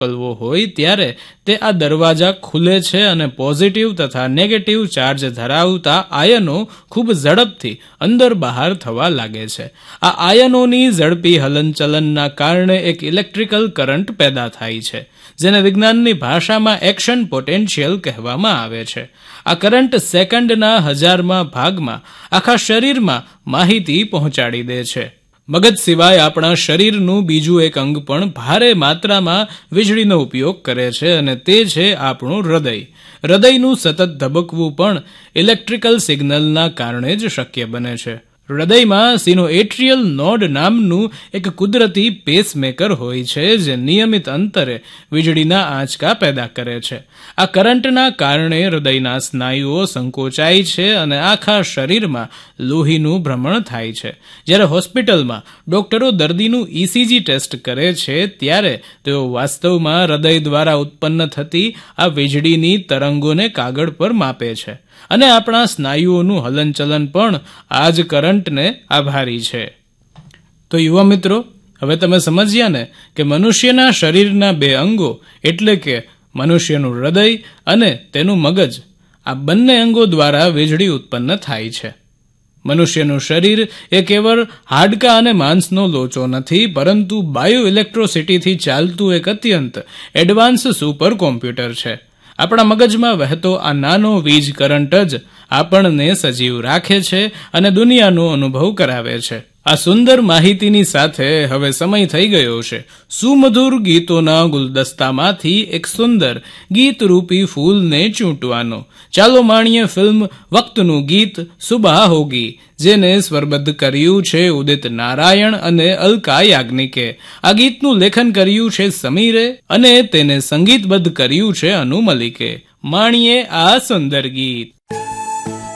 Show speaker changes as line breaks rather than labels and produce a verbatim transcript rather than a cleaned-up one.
મોકલવો હોય ત્યારે તે આ દરવાજા ખુલે છે અને પોઝિટિવ તથા નેગેટિવ ચાર્જ ધરાવતા આયનો ખૂબ ઝડપથી અંદર બહાર થવા લાગે છે. આ આયનોની ઝડપી હલનચલનના કારણે એક ઇલેક્ટ્રિકલ કરંટ પેદા થાય છે, જેને વિજ્ઞાનની ભાષામાં એક્શન પોટેન્શિયલ કહેવામાં આવે છે. આ કરંટ સેકન્ડના હજારમાં ભાગમાં આખા શરીરમાં માહિતી પહોંચાડી દે છે. મગજ સિવાય આપણા શરીરનું બીજું એક અંગ પણ ભારે માત્રામાં વીજળીનો ઉપયોગ કરે છે અને તે છે આપણું હૃદય. હૃદયનું સતત ધબકવું પણ ઇલેક્ટ્રિકલ સિગ્નલના કારણે જ શક્ય બને છે. હૃદયમાં સિનોએટ્રિયલ નોડ નામનું એક કુદરતી પેસમેકર હોય છે, જે નિયમિત અંતરે વીજળીના આંચકા પેદા કરે છે. આ કરંટના કારણે હૃદયના સ્નાયુઓ સંકોચાય છે અને આખા શરીરમાં લોહીનું ભ્રમણ થાય છે. જ્યારે હોસ્પિટલમાં ડોક્ટરો દર્દીનું ઇસીજી ટેસ્ટ કરે છે, ત્યારે તેઓ વાસ્તવમાં હૃદય દ્વારા ઉત્પન્ન થતી આ વીજળીની તરંગોને કાગળ પર માપે છે અને આપણા સ્નાયુઓનું હલનચલન પણ આ જ કરંટને આભારી છે. તો યુવા મિત્રો, હવે તમે સમજ્યા ને કે મનુષ્યના શરીરના બે અંગો એટલે કે મનુષ્યનું હૃદય અને તેનું મગજ, આ બંને અંગો દ્વારા વીજળી ઉત્પન્ન થાય છે. મનુષ્યનું શરીર એ કેવળ હાડકાં અને માંસનો લોચો નથી, પરંતુ બાયો ઇલેક્ટ્રોસિટીથી ચાલતું એક અત્યંત એડવાન્સ સુપર કોમ્પ્યુટર છે. આપણા મગજમાં વહેતો આ નાનો વીજ કરંટ જ આપણને સજીવ રાખે છે અને દુનિયાનો અનુભવ કરાવે છે. આ સુંદર માહિતીની સાથે હવે સમય થઈ ગયો છે સુમધુર ગીતોના ગુલદસ્તામાંથી એક સુંદર ગીતરૂપી ફૂલને ચૂંટવાનો. ચાલો માણીએ ફિલ્મ વક્તનું ગીત સુબહ હોગી, જેને સ્વરબદ્ધ કર્યું છે ઉદિત નારાયણ અને અલકા યાજ્ઞિકે. આ ગીતનું લેખન કર્યું છે સમીરે અને તેને સંગીતબદ્ધ કર્યું છે અનુ મલિકે. માણીએ આ સુંદર ગીત.